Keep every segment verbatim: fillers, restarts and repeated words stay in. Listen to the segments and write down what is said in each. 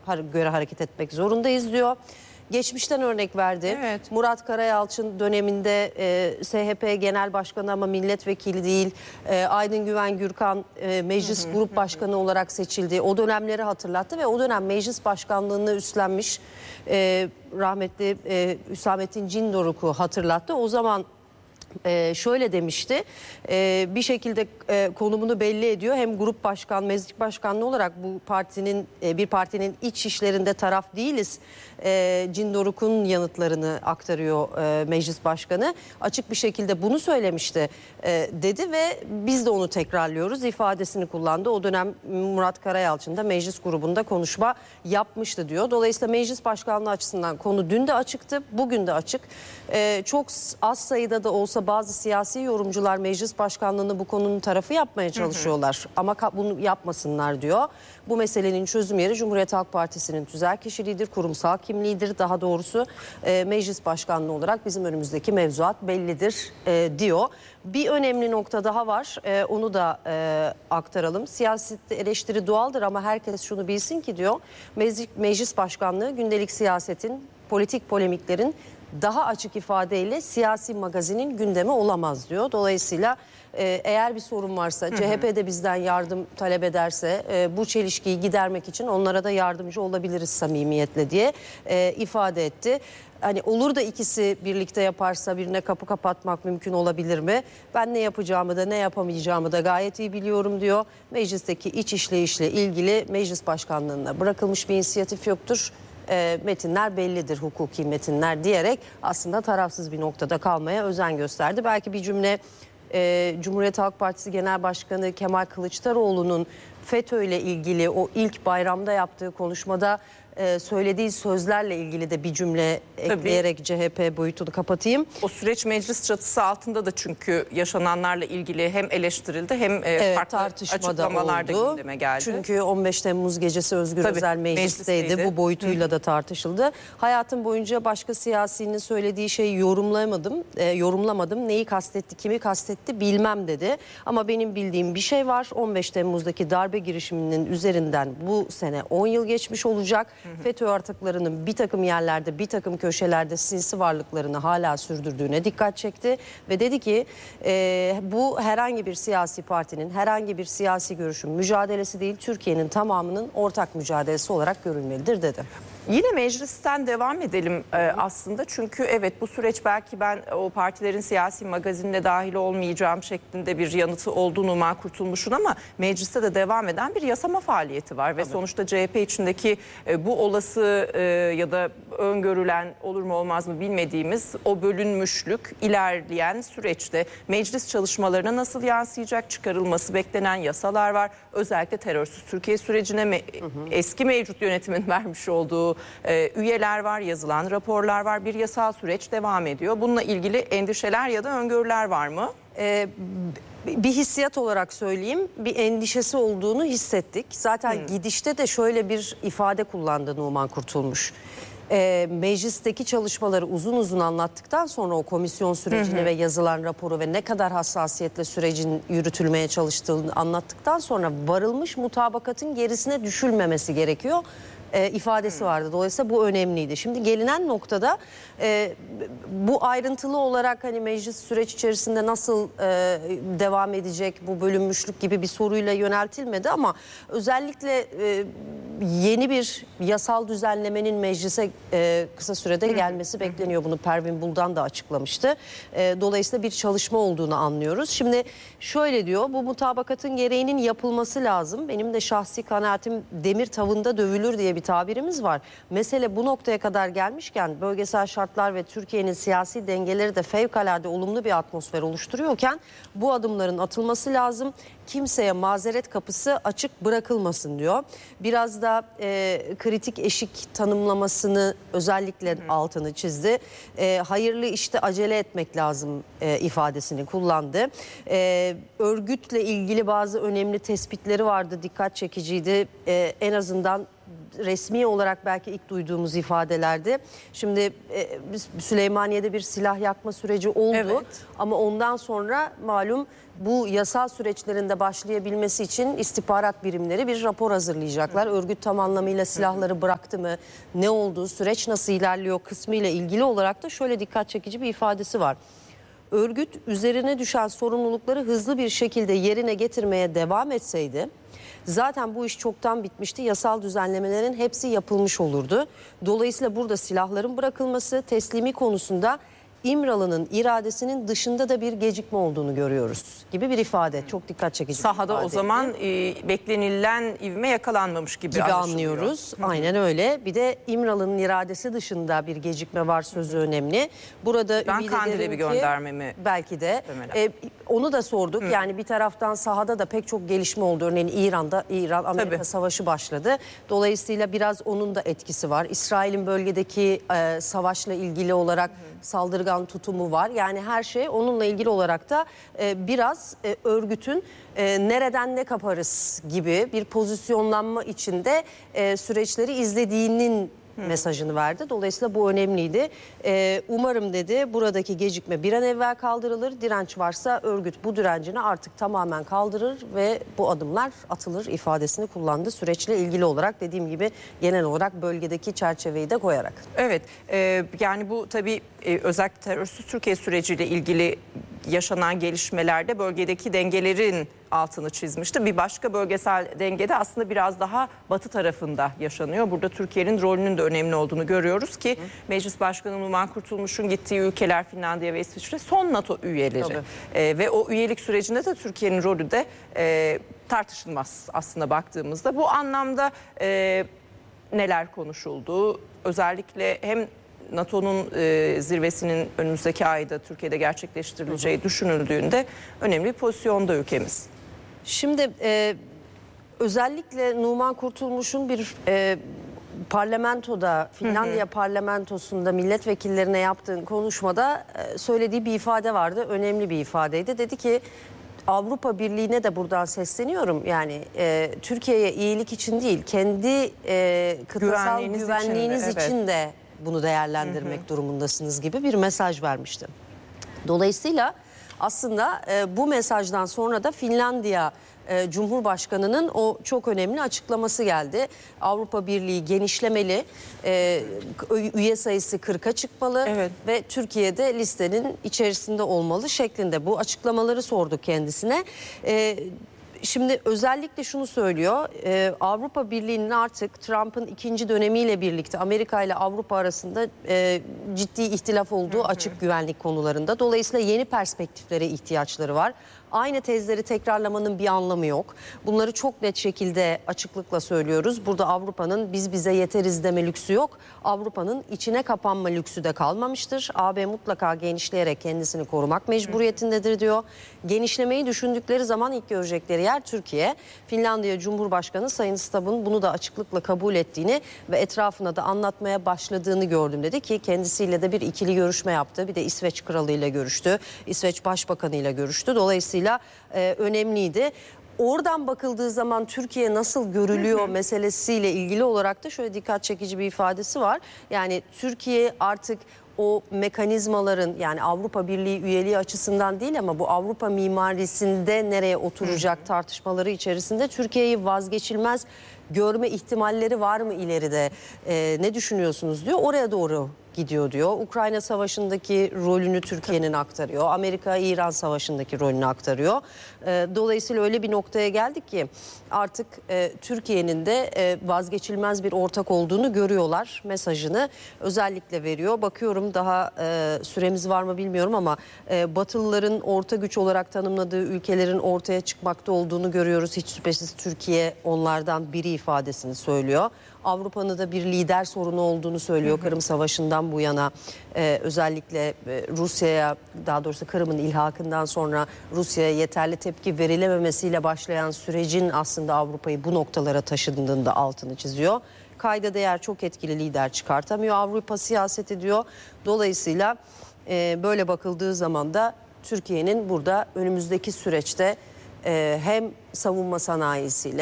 göre hareket etmek zorundayız diyor. Geçmişten örnek verdi. Evet. Murat Karayalçın döneminde e, S H P Genel Başkanı ama milletvekili değil. E, Aydın Güven Gürkan e, Meclis hı hı, Grup Başkanı hı. olarak seçildi. O dönemleri hatırlattı ve o dönem meclis başkanlığını üstlenmiş e, rahmetli e, Hüsamettin Cindoruk'u hatırlattı. O zaman Ee, şöyle demişti, ee, bir şekilde e, konumunu belli ediyor. Hem grup başkan, meclis başkanlığı olarak bu partinin e, bir partinin iç işlerinde taraf değiliz. E, Cindoruk'un yanıtlarını aktarıyor e, meclis başkanı. Açık bir şekilde bunu söylemişti e, dedi ve biz de onu tekrarlıyoruz ifadesini kullandı. O dönem Murat Karayalçın da meclis grubunda konuşma yapmıştı diyor. Dolayısıyla meclis başkanlığı açısından konu dün de açıktı, bugün de açık. E, çok az sayıda da olsa bazı siyasi yorumcular meclis başkanlığını bu konunun tarafı yapmaya çalışıyorlar. Hı hı. Ama bunu yapmasınlar diyor. Bu meselenin çözüm yeri Cumhuriyet Halk Partisi'nin tüzel kişiliğidir, kurumsal kimliğidir. Daha doğrusu e, meclis başkanlığı olarak bizim önümüzdeki mevzuat bellidir e, diyor. Bir önemli nokta daha var. E, onu da e, aktaralım. Siyasette eleştiri doğaldır ama herkes şunu bilsin ki diyor. Meclis, meclis başkanlığı gündelik siyasetin, politik polemiklerin daha açık ifadeyle siyasi magazinin gündemi olamaz diyor. Dolayısıyla e, eğer bir sorun varsa, hı hı. C H P de bizden yardım talep ederse e, bu çelişkiyi gidermek için onlara da yardımcı olabiliriz samimiyetle diye e, ifade etti. Hani olur da ikisi birlikte yaparsa birine kapı kapatmak mümkün olabilir mi? Ben ne yapacağımı da ne yapamayacağımı da gayet iyi biliyorum diyor. Meclisteki iç işleyişle ilgili meclis başkanlığına bırakılmış bir inisiyatif yoktur. E, metinler bellidir, hukuki metinler diyerek aslında tarafsız bir noktada kalmaya özen gösterdi. Belki bir cümle e, Cumhuriyet Halk Partisi Genel Başkanı Kemal Kılıçdaroğlu'nun FETÖ ile ilgili o ilk bayramda yaptığı konuşmada e, söylediği sözlerle ilgili de bir cümle Tabii. ekleyerek C H P boyutunu kapatayım. O süreç meclis çatısı altında da çünkü yaşananlarla ilgili hem eleştirildi hem e, evet, farklı açıklamalar da gündeme geldi. Çünkü on beş Temmuz gecesi Özgür Tabii, Özel meclisteydi. meclisteydi. Bu boyutuyla Hı. da tartışıldı. Hayatım boyunca başka siyasinin söylediği şeyi yorumlayamadım, e, yorumlamadım. Neyi kastetti, kimi kastetti bilmem dedi. Ama benim bildiğim bir şey var. on beş Temmuz'daki darbe girişiminin üzerinden bu sene on yıl geçmiş olacak. Hı hı. FETÖ artıklarının bir takım yerlerde, bir takım köşelerde sinsi varlıklarını hala sürdürdüğüne dikkat çekti. Ve dedi ki e, bu herhangi bir siyasi partinin, herhangi bir siyasi görüşün mücadelesi değil, Türkiye'nin tamamının ortak mücadelesi olarak görülmelidir dedi. Yine meclisten devam edelim e, aslında çünkü evet bu süreç belki ben o partilerin siyasi magazinine dahil olmayacağım şeklinde bir yanıtı olduğunu Numan Kurtulmuş'un ama mecliste de devam eden bir yasama faaliyeti var. Ve Tabii. sonuçta C H P içindeki e, bu olası e, ya da öngörülen olur mu olmaz mı bilmediğimiz o bölünmüşlük ilerleyen süreçte meclis çalışmalarına nasıl yansıyacak, çıkarılması beklenen yasalar var. Özellikle terörsüz Türkiye sürecine me hı hı. eski mevcut yönetimin vermiş olduğu Ee, üyeler var, yazılan raporlar var, bir yasal süreç devam ediyor. Bununla ilgili endişeler ya da öngörüler var mı? Ee, bir hissiyat olarak söyleyeyim, bir endişesi olduğunu hissettik. Zaten hmm. gidişte de şöyle bir ifade kullandı Numan Kurtulmuş. Ee, meclisteki çalışmaları uzun uzun anlattıktan sonra o komisyon sürecini hı hı. ve yazılan raporu ve ne kadar hassasiyetle sürecin yürütülmeye çalıştığını anlattıktan sonra varılmış mutabakatın gerisine düşülmemesi gerekiyor. E, ifadesi vardı. Dolayısıyla bu önemliydi. Şimdi gelinen noktada e, bu ayrıntılı olarak hani meclis süreç içerisinde nasıl e, devam edecek bu bölünmüşlük gibi bir soruyla yöneltilmedi ama özellikle e, yeni bir yasal düzenlemenin meclise e, kısa sürede gelmesi bekleniyor. Bunu Pervin Buldan da açıklamıştı. E, dolayısıyla bir çalışma olduğunu anlıyoruz. Şimdi şöyle diyor, bu mutabakatın gereğinin yapılması lazım. Benim de şahsi kanaatim demir tavında dövülür diye bir tabirimiz var. Mesele bu noktaya kadar gelmişken bölgesel şartlar ve Türkiye'nin siyasi dengeleri de fevkalade olumlu bir atmosfer oluşturuyorken bu adımların atılması lazım. Kimseye mazeret kapısı açık bırakılmasın diyor. Biraz da e, kritik eşik tanımlamasını özellikle Hı. altını çizdi. E, hayırlı işte acele etmek lazım e, ifadesini kullandı. E, örgütle ilgili bazı önemli tespitleri vardı, dikkat çekiciydi. E, en azından resmi olarak belki ilk duyduğumuz ifadelerdi. Şimdi e, biz Süleymaniye'de bir silah yakma süreci oldu. Evet. Ama ondan sonra malum bu yasal süreçlerinde başlayabilmesi için istihbarat birimleri bir rapor hazırlayacaklar. Hı. Örgüt tam anlamıyla silahları bıraktı mı, ne oldu, süreç nasıl ilerliyor kısmı ile ilgili olarak da şöyle dikkat çekici bir ifadesi var. Örgüt üzerine düşen sorumlulukları hızlı bir şekilde yerine getirmeye devam etseydi zaten bu iş çoktan bitmişti. Yasal düzenlemelerin hepsi yapılmış olurdu. Dolayısıyla burada silahların bırakılması, teslimi konusunda İmralı'nın iradesinin dışında da bir gecikme olduğunu görüyoruz gibi bir ifade. Çok dikkat çekici. Sahada bir o zaman e, beklenilen ivme yakalanmamış gibi, gibi anlıyoruz. Hı. Aynen öyle. Bir de İmralı'nın iradesi dışında bir gecikme var, sözü önemli. Burada ben ümit Kandil'e ederim bir ki gönderme mi? belki de e, onu da sorduk. Hı. Yani bir taraftan sahada da pek çok gelişme oldu. Örneğin İran'da İran-Amerika Tabii. savaşı başladı. Dolayısıyla biraz onun da etkisi var. İsrail'in bölgedeki e, savaşla ilgili olarak Hı. saldırgan tutumu var. Yani her şey onunla ilgili olarak da e, biraz e, örgütün e, nereden ne kaparız gibi bir pozisyonlanma içinde e, süreçleri izlediğinin hmm. mesajını verdi. Dolayısıyla bu önemliydi. E, umarım dedi buradaki gecikme bir an evvel kaldırılır. Direnç varsa örgüt bu direncini artık tamamen kaldırır ve bu adımlar atılır ifadesini kullandı. Süreçle ilgili olarak dediğim gibi genel olarak bölgedeki çerçeveyi de koyarak. Evet e, yani bu tabii e, özellikle terörsüz Türkiye süreciyle ilgili yaşanan gelişmelerde bölgedeki dengelerin altını çizmişti. Bir başka bölgesel dengede aslında biraz daha batı tarafında yaşanıyor. Burada Türkiye'nin rolünün de önemli olduğunu görüyoruz ki Hı. Meclis Başkanı Numan Kurtulmuş'un gittiği ülkeler Finlandiya ve İsviçre son NATO üyeleri. E, ve o üyelik sürecinde de Türkiye'nin rolü de e, tartışılmaz aslında baktığımızda. Bu anlamda e, neler konuşuldu? Özellikle hem NATO'nun e, zirvesinin önümüzdeki ayda Türkiye'de gerçekleştirileceği hı hı. düşünüldüğünde önemli bir pozisyonda ülkemiz. Şimdi e, özellikle Numan Kurtulmuş'un bir e, parlamentoda, Finlandiya hı hı. parlamentosunda milletvekillerine yaptığı konuşmada e, söylediği bir ifade vardı. Önemli bir ifadeydi. Dedi ki Avrupa Birliği'ne de buradan sesleniyorum. Yani e, Türkiye'ye iyilik için değil, kendi e, kıtasal güvenliğiniz, güvenliğiniz için de, için evet. de bunu değerlendirmek hı hı. durumundasınız gibi bir mesaj vermişti. Dolayısıyla aslında e, bu mesajdan sonra da Finlandiya e, Cumhurbaşkanı'nın o çok önemli açıklaması geldi. Avrupa Birliği genişlemeli, e, üye sayısı kırka çıkmalı evet. ve Türkiye'de listenin içerisinde olmalı şeklinde bu açıklamaları sorduk kendisine. E, Şimdi özellikle şunu söylüyor, e, Avrupa Birliği'nin artık Trump'ın ikinci dönemiyle birlikte Amerika ile Avrupa arasında e, ciddi ihtilaf olduğu hı hı. açık güvenlik konularında. Dolayısıyla yeni perspektiflere ihtiyaçları var. Aynı tezleri tekrarlamanın bir anlamı yok. Bunları çok net şekilde açıklıkla söylüyoruz. Burada Avrupa'nın biz bize yeteriz deme lüksü yok. Avrupa'nın içine kapanma lüksü de kalmamıştır. A B mutlaka genişleyerek kendisini korumak mecburiyetindedir diyor. Genişlemeyi düşündükleri zaman ilk görecekleri yer Türkiye. Finlandiya Cumhurbaşkanı Sayın Stubb'ın bunu da açıklıkla kabul ettiğini ve etrafına da anlatmaya başladığını gördüm dedi ki kendisiyle de bir ikili görüşme yaptı. Bir de İsveç Kralı ile görüştü. İsveç Başbakanı ile görüştü. Dolayısıyla e, önemliydi. Oradan bakıldığı zaman Türkiye nasıl görülüyor hı hı. meselesiyle ilgili olarak da şöyle dikkat çekici bir ifadesi var. Yani Türkiye artık o mekanizmaların yani Avrupa Birliği üyeliği açısından değil ama bu Avrupa mimarisinde nereye oturacak hı hı. tartışmaları içerisinde Türkiye'yi vazgeçilmez görme ihtimalleri var mı ileride? E, ne düşünüyorsunuz diyor. Oraya doğru gidiyor diyor. Ukrayna Savaşı'ndaki rolünü Türkiye'nin aktarıyor. Amerika-İran Savaşı'ndaki rolünü aktarıyor. E, dolayısıyla öyle bir noktaya geldik ki artık e, Türkiye'nin de e, vazgeçilmez bir ortak olduğunu görüyorlar. Mesajını özellikle veriyor. Bakıyorum daha e, süremiz var mı bilmiyorum ama e, Batılıların orta güç olarak tanımladığı ülkelerin ortaya çıkmakta olduğunu görüyoruz. Hiç şüphesiz Türkiye onlardan biri ifadesini söylüyor. Avrupa'nın da bir lider sorunu olduğunu söylüyor. Hı hı. Kırım Savaşı'ndan bu yana e, özellikle e, Rusya'ya daha doğrusu Kırım'ın ilhakından sonra Rusya'ya yeterli tepki verilememesiyle başlayan sürecin aslında Avrupa'yı bu noktalara taşıdığını da altını çiziyor. Kayda değer çok etkili lider çıkartamıyor Avrupa siyaseti diyor. Dolayısıyla e, böyle bakıldığı zaman da Türkiye'nin burada önümüzdeki süreçte e, hem savunma sanayisiyle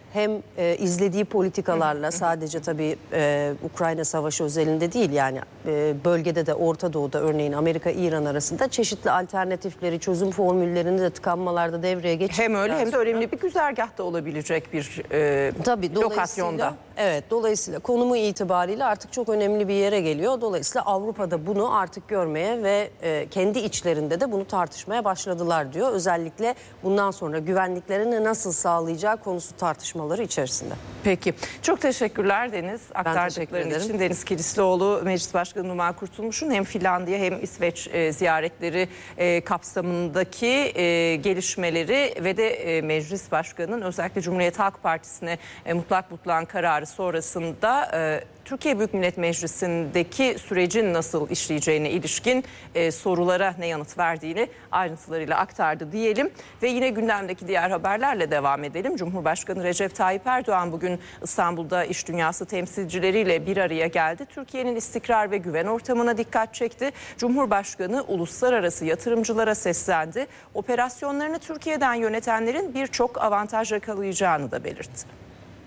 hem e, izlediği politikalarla sadece tabii e, Ukrayna Savaşı özelinde değil, yani e, bölgede de Orta Doğu'da örneğin Amerika-İran arasında çeşitli alternatifleri, çözüm formüllerini de tıkanmalarda devreye geçirdi. Hem öyle hem de önemli bir güzergahta olabilecek bir e, tabii, lokasyonda. Evet, dolayısıyla konumu itibariyle artık çok önemli bir yere geliyor. Dolayısıyla Avrupa'da bunu artık görmeye ve e, kendi içlerinde de bunu tartışmaya başladılar diyor. Özellikle bundan sonra güvenliklerini nasıl sağlayacağı konusu tartışmaları içerisinde. Peki. Çok teşekkürler Deniz. teşekkür Aktardıkların ederim. için. Deniz Kilislioğlu, Meclis Başkanı Numan Kurtulmuş'un hem Finlandiya hem İsveç e, ziyaretleri e, kapsamındaki e, gelişmeleri ve de e, Meclis Başkanı'nın özellikle Cumhuriyet Halk Partisi'ne e, mutlak mutlağın kararı sonrasında e, Türkiye Büyük Millet Meclisi'ndeki sürecin nasıl işleyeceğine ilişkin e, sorulara ne yanıt verdiğini ayrıntılarıyla aktardı diyelim. Ve yine gündemdeki diğer haberlerle devam edelim. Cumhurbaşkanı Recep Tayyip Erdoğan bugün İstanbul'da iş dünyası temsilcileriyle bir araya geldi. Türkiye'nin istikrar ve güven ortamına dikkat çekti. Cumhurbaşkanı uluslararası yatırımcılara seslendi. Operasyonlarını Türkiye'den yönetenlerin birçok avantaj yakalayacağını da belirtti.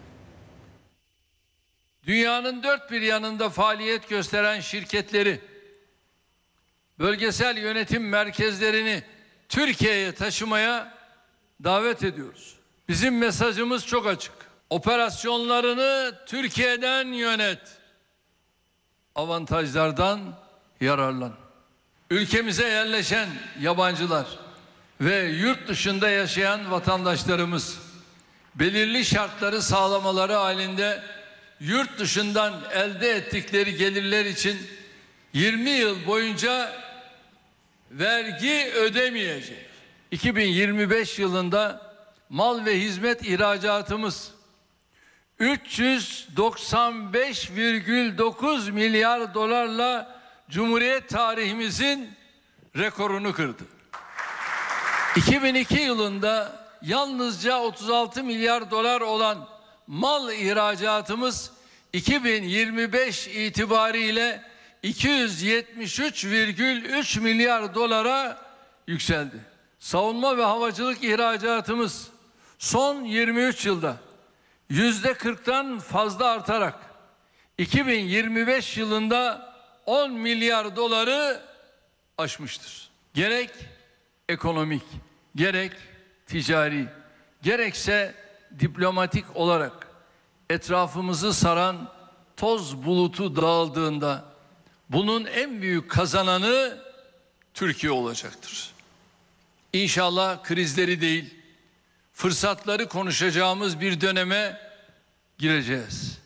Dünyanın dört bir yanında faaliyet gösteren şirketleri, bölgesel yönetim merkezlerini Türkiye'ye taşımaya davet ediyoruz. Bizim mesajımız çok açık. Operasyonlarını Türkiye'den yönet. Avantajlardan yararlan. Ülkemize yerleşen yabancılar ve yurt dışında yaşayan vatandaşlarımız belirli şartları sağlamaları halinde yurt dışından elde ettikleri gelirler için yirmi yıl boyunca vergi ödemeyecek. iki bin yirmi beş yılında mal ve hizmet ihracatımız üç yüz doksan beş virgül dokuz milyar dolarla Cumhuriyet tarihimizin rekorunu kırdı. iki bin iki yılında yalnızca otuz altı milyar dolar olan mal ihracatımız iki bin yirmi beş itibariyle iki yüz yetmiş üç virgül üç milyar dolara yükseldi. Savunma ve havacılık ihracatımız son yirmi üç yılda yüzde kırktan fazla artarak iki bin yirmi beş yılında on milyar doları aşmıştır. Gerek ekonomik, gerek ticari, gerekse diplomatik olarak etrafımızı saran toz bulutu dağıldığında bunun en büyük kazananı Türkiye olacaktır. İnşallah krizleri değil, fırsatları konuşacağımız bir döneme gireceğiz.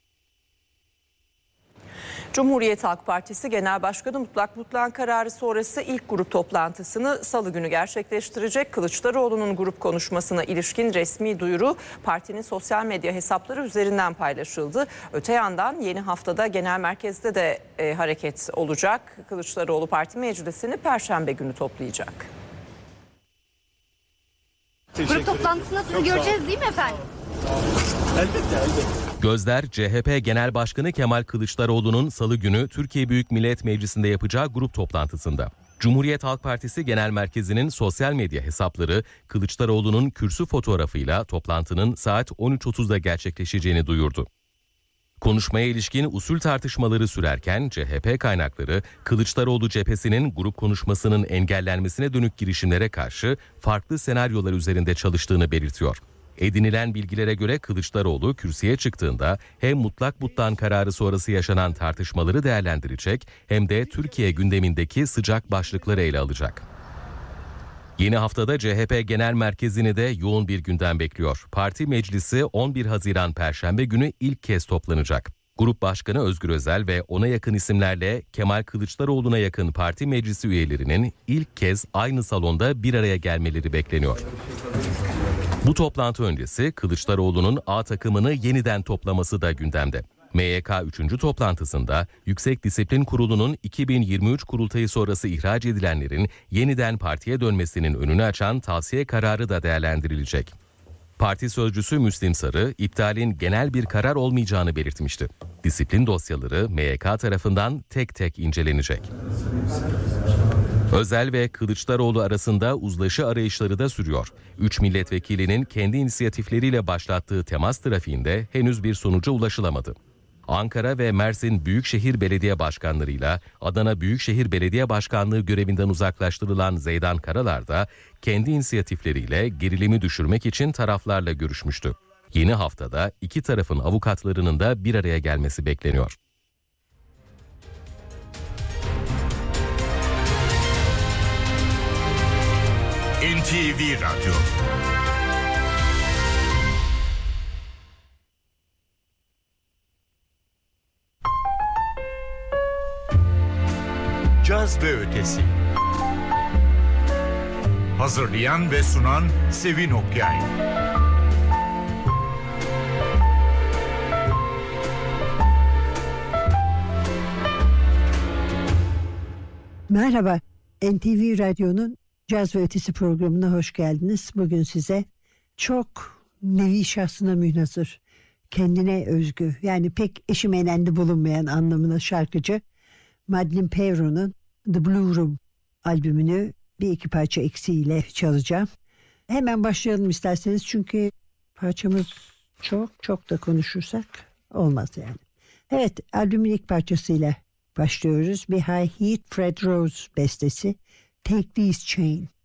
Cumhuriyet Halk Partisi Genel Başkanı mutlak mutlağın kararı sonrası ilk grup toplantısını salı günü gerçekleştirecek. Kılıçdaroğlu'nun grup konuşmasına ilişkin resmi duyuru partinin sosyal medya hesapları üzerinden paylaşıldı. Öte yandan yeni haftada genel merkezde de e, hareket olacak. Kılıçdaroğlu parti meclisini Perşembe günü toplayacak. Grup toplantısında sizi göreceğiz değil mi efendim? Elbette, elbette. Gözler C H P Genel Başkanı Kemal Kılıçdaroğlu'nun salı günü Türkiye Büyük Millet Meclisi'nde yapacağı grup toplantısında. Cumhuriyet Halk Partisi Genel Merkezi'nin sosyal medya hesapları Kılıçdaroğlu'nun kürsü fotoğrafıyla toplantının saat on üç otuzda gerçekleşeceğini duyurdu. Konuşmaya ilişkin usul tartışmaları sürerken C H P kaynakları Kılıçdaroğlu cephesinin grup konuşmasının engellenmesine dönük girişimlere karşı farklı senaryolar üzerinde çalıştığını belirtiyor. Edinilen bilgilere göre Kılıçdaroğlu kürsüye çıktığında hem mutlak mutlağın kararı sonrası yaşanan tartışmaları değerlendirecek hem de Türkiye gündemindeki sıcak başlıkları ele alacak. Yeni haftada C H P Genel Merkezi'ni de yoğun bir gündem bekliyor. Parti meclisi on bir Haziran Perşembe günü ilk kez toplanacak. Grup Başkanı Özgür Özel ve ona yakın isimlerle Kemal Kılıçdaroğlu'na yakın parti meclisi üyelerinin ilk kez aynı salonda bir araya gelmeleri bekleniyor. Bu toplantı öncesi Kılıçdaroğlu'nun A takımını yeniden toplaması da gündemde. M Y K üçüncü toplantısında Yüksek Disiplin Kurulu'nun iki bin yirmi üç kurultayı sonrası ihraç edilenlerin yeniden partiye dönmesinin önünü açan tavsiye kararı da değerlendirilecek. Parti sözcüsü Müslim Sarı, iptalin genel bir karar olmayacağını belirtmişti. Disiplin dosyaları M Y K tarafından tek tek incelenecek. Özel ve Kılıçdaroğlu arasında uzlaşı arayışları da sürüyor. Üç milletvekilinin kendi inisiyatifleriyle başlattığı temas trafiğinde henüz bir sonuca ulaşılamadı. Ankara ve Mersin Büyükşehir Belediye Başkanlarıyla Adana Büyükşehir Belediye Başkanlığı görevinden uzaklaştırılan Zeydan Karalar da kendi inisiyatifleriyle gerilimi düşürmek için taraflarla görüşmüştü. Yeni haftada iki tarafın avukatlarının da bir araya gelmesi bekleniyor. N T V Radyo. Caz ve Ötesi. Hazırlayan ve sunan Sevin Okyay. Merhaba, N T V Radyo'nun Caz ve Ötesi programına hoş geldiniz. Bugün size çok nevi şahsına münhasır, kendine özgü, yani pek eşi menendi bulunmayan anlamına şarkıcı Madeleine Peyron'un The Blue Room albümünü bir iki parça eksiğiyle çalacağım. Hemen başlayalım isterseniz, çünkü parçamız çok çok da konuşursak olmaz yani. Evet, albümün ilk parçasıyla başlıyoruz. Bir High Heat Fred Rose bestesi, Take These Chains.